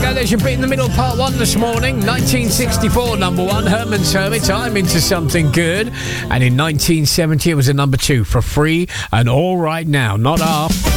go, there's your bit in the middle, part one this morning. 1964, number one, Herman's Hermits, I'm Into Something Good. And in 1970, it was a number two, For Free and All Right Now, not half.